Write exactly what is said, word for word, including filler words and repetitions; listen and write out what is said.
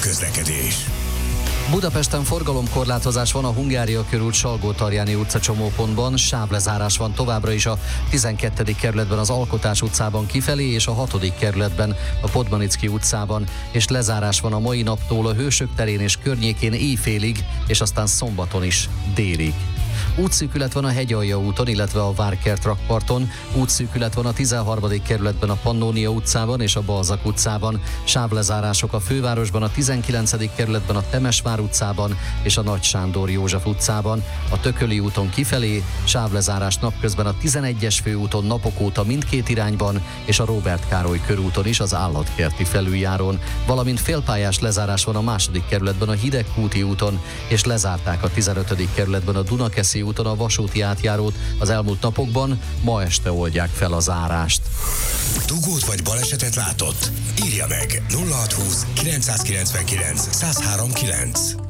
közlekedés. Budapesten forgalomkorlátozás van a Hungária körút Salgó-Tarjáni utca csomópontban, sávlezárás van továbbra is a tizenkettedik kerületben az Alkotás utcában kifelé és a hatodik kerületben a Podmanicki utcában, és lezárás van a mai naptól a Hősök terén és környékén éjfélig, és aztán szombaton is délig. Útszűkület van a Hegyalja úton, illetve a Várkert rakparton, útszűkület van a tizenharmadik kerületben a Pannónia utcában és a Balzak utcában, sávlezárások a fővárosban a tizenkilencedik kerületben a Temesvár utcában és a Nagy Sándor József utcában, a Tököli úton kifelé, sávlezárás napközben a tizenegyes főúton napok óta mindkét irányban és a Róbert Károly körúton is az Állatkerti felüljárón, valamint félpályás lezárás van a második kerületben a Hidegkúti úton, és lezárták a tizenötödik kerületben a Dunakeszi úton a vasúti átjárót az elmúlt napokban, ma este oldják fel a zárást. Dugót vagy balesetet látott? Írja meg nulla hatszázhúsz kilencszázkilencvenkilenc százhárom kilenc.